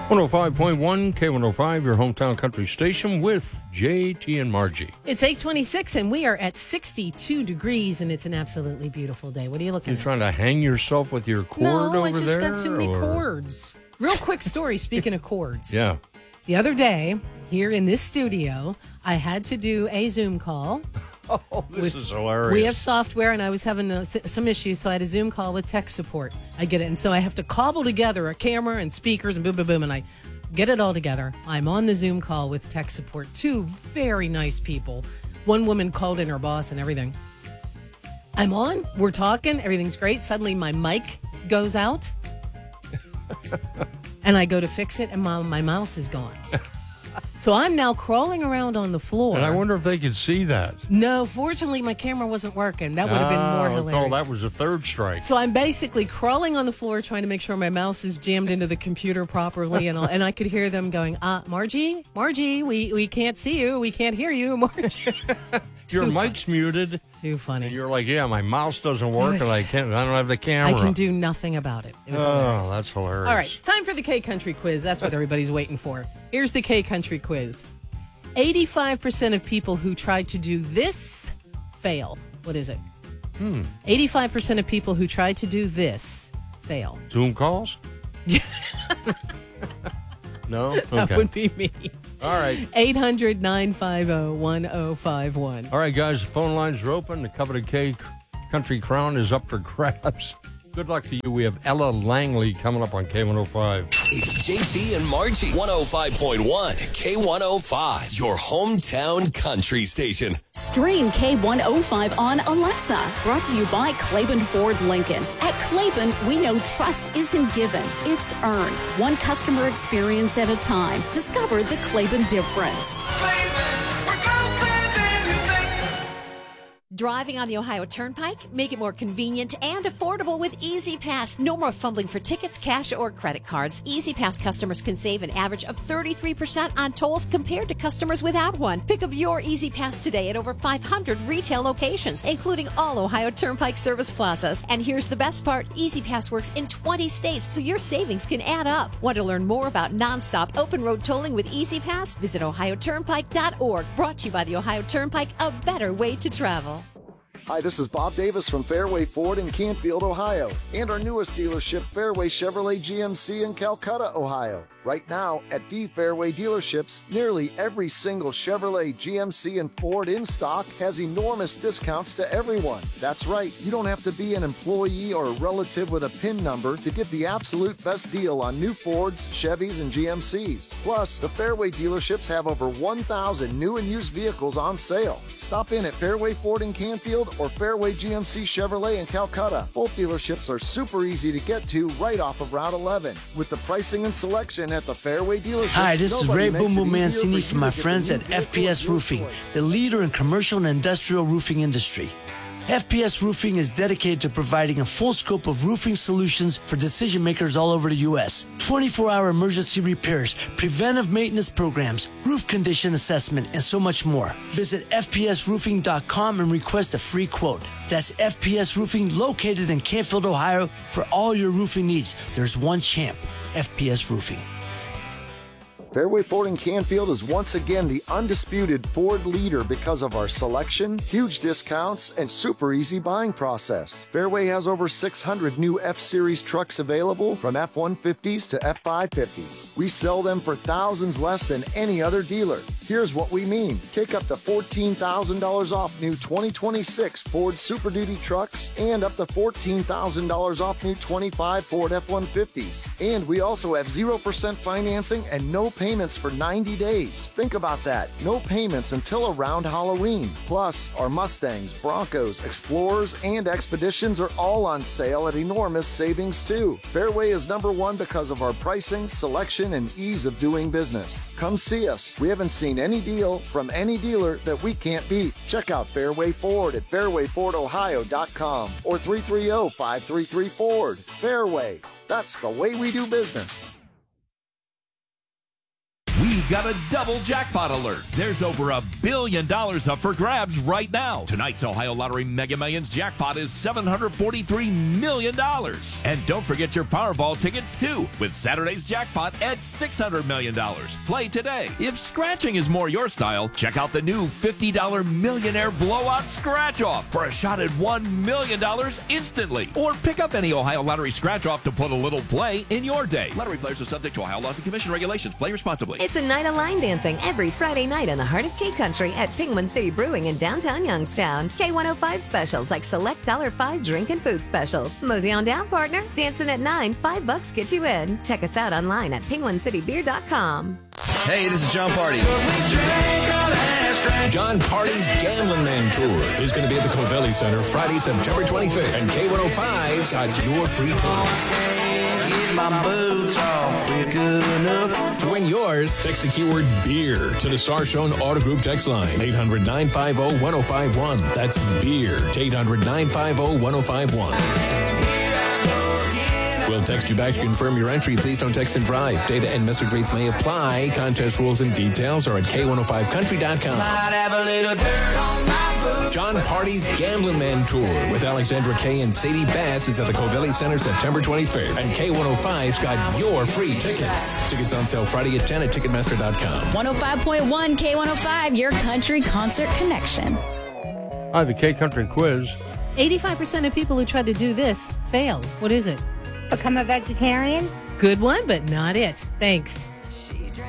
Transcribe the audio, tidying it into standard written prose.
105.1 K105, your hometown country station with JT and Margie. It's 8:26 and we are at 62 degrees and it's an absolutely beautiful day. What are you looking at? You trying to hang yourself with your cord over I just there? got too many cords. Real quick story, speaking of cords. Yeah. The other day, here in this studio, I had to do a Zoom call. Oh, this is hilarious. We have software, and I was having some issues, so I had a Zoom call with tech support. I get it. And so I have to cobble together a camera and speakers and boom, boom, boom, and I get it all together. I'm on the Zoom call with tech support. Two very nice people. One woman called in her boss and everything. I'm on. We're talking. Everything's great. Suddenly, my mic goes out. And I go to fix it, and my mouse is gone. So I'm now crawling around on the floor. And I wonder if they could see that. No, fortunately, my camera wasn't working. That would have been more hilarious. Oh, that was a third strike. So I'm basically crawling on the floor trying to make sure my mouse is jammed into the computer properly. And I could hear them going, Margie, we can't see you. We can't hear you, Margie. Your mic's muted. Too funny. And you're like, yeah, my mouse doesn't work and I don't have the camera. I can do nothing about it. It was hilarious. That's hilarious. All right, time for the K-Country quiz. That's what everybody's waiting for. Here's the K-Country quiz. 85% of people who tried to do this fail. What is it? 85% of people who tried to do this fail. Zoom calls? No? Okay. That would be me. All right. 800-950-1051. All right, guys, the phone lines are open. The coveted K-Country crown is up for grabs. Good luck to you. We have Ella Langley coming up on K105. It's JT and Margie. 105.1 K105, your hometown country station. Stream K105 on Alexa. Brought to you by Claiborne Ford Lincoln. At Claiborne, we know trust isn't given, it's earned. One customer experience at a time. Discover the Claiborne difference. Driving on the Ohio Turnpike? Make it more convenient and affordable with Easy Pass. No more fumbling for tickets, cash, or credit cards. Easy Pass customers can save an average of 33% on tolls compared to customers without one. Pick up your Easy Pass today at over 500 retail locations, including all Ohio Turnpike service plazas. And here's the best part. Easy Pass works in 20 states, so your savings can add up. Want to learn more about nonstop open road tolling with Easy Pass? Visit ohioturnpike.org. Brought to you by the Ohio Turnpike, a better way to travel. Hi, this is Bob Davis from Fairway Ford in Canfield, Ohio, and our newest dealership, Fairway Chevrolet GMC in Calcutta, Ohio. Right now, at the Fairway dealerships, nearly every single Chevrolet, GMC, and Ford in stock has enormous discounts to everyone. That's right, you don't have to be an employee or a relative with a PIN number to get the absolute best deal on new Fords, Chevys, and GMCs. Plus, the Fairway dealerships have over 1,000 new and used vehicles on sale. Stop in at Fairway Ford in Canfield or Fairway GMC Chevrolet in Calcutta. Both dealerships are super easy to get to right off of Route 11. With the pricing and selection at the Fairway dealerships. Hi, this is Ray Boom Boom Mancini from my friends at FPS Roofing, the leader in commercial and industrial roofing industry. FPS Roofing is dedicated to providing a full scope of roofing solutions for decision makers all over the U.S. 24-hour emergency repairs, preventive maintenance programs, roof condition assessment, and so much more. Visit fpsroofing.com and request a free quote. That's FPS Roofing, located in Canfield, Ohio. For all your roofing needs, there's one champ, FPS Roofing. Fairway Ford in Canfield is once again the undisputed Ford leader because of our selection, huge discounts, and super easy buying process. Fairway has over 600 new F-Series trucks available, from F-150s to F-550s. We sell them for thousands less than any other dealer. Here's what we mean. Take up to $14,000 off new 2026 Ford Super Duty trucks and up to $14,000 off new 25 Ford F-150s. And we also have 0% financing and no payments for 90 days. Think about that. No payments until around Halloween. Plus, our Mustangs, Broncos, Explorers, and Expeditions are all on sale at enormous savings too. Fairway is #1 because of our pricing, selection, and ease of doing business. Come see us. We haven't seen any deal from any dealer that we can't beat. Check out Fairway Ford at fairwayfordohio.com or 330-533-FORD. Fairway. That's the way we do business. We got a double jackpot alert. There's over $1 billion up for grabs right now. Tonight's Ohio Lottery Mega Millions jackpot is $743 million. And don't forget your Powerball tickets, too, with Saturday's jackpot at $600 million. Play today. If scratching is more your style, check out the new $50 Millionaire Blowout Scratch-Off for a shot at $1 million instantly. Or pick up any Ohio Lottery scratch-off to put a little play in your day. Lottery players are subject to Ohio laws and commission regulations. Play responsibly. It's a night of line dancing every Friday night in the heart of K-Country at Penguin City Brewing in downtown Youngstown. K105 specials like select $5 drink and food specials. Mosey on down, partner. Dancing at 9, $5 get you in. Check us out online at penguincitybeer.com. Hey, this is John Party. John Party's Gambling Man Tour is going to be at the Covelli Center Friday, September 25th. And K105's got your free tickets. Get my boots off quick enough. To win yours, text the keyword beer to the Sarshone Auto Group text line, 800-950-1051. That's beer to 800-950-1051. We'll text you back to confirm your entry. Please don't text and drive. Data and message rates may apply. Contest rules and details are at K105country.com. Might have a little dirt on my boots. John Party's Gambling Man Tour with Alexandra Kay and Sadie Bass is at the Covelli Center September 25th. And K105's got your free tickets. Tickets on sale Friday at 10 at Ticketmaster.com. 105.1 K105, your country concert connection. Hi, the K-Country quiz. 85% of people who try to do this fail. What is it? Become a vegetarian? Good one, but not it. Thanks.